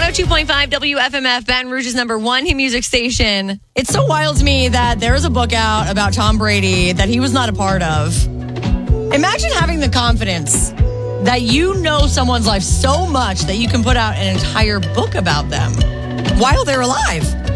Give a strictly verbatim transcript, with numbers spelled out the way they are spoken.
oh two point five W F M F, Baton Rouge's number one hit music station. It's so wild to me that there is a book out about Tom Brady that he was not a part of. Imagine having the confidence that you know someone's life so much that you can put out an entire book about them while they're alive.